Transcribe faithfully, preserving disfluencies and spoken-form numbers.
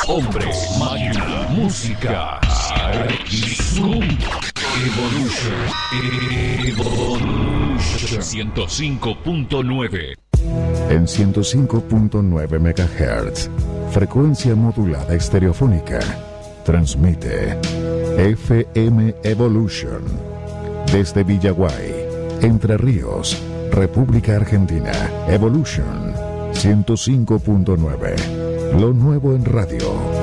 Hombre, máquina, música, Zoom, Evolution, Evolution, ciento cinco punto nueve. En ciento cinco punto nueve megahertz, frecuencia modulada estereofónica, transmite F M Evolution desde Villaguay, Entre Ríos, República Argentina. Evolution ciento cinco punto nueve, lo nuevo en radio.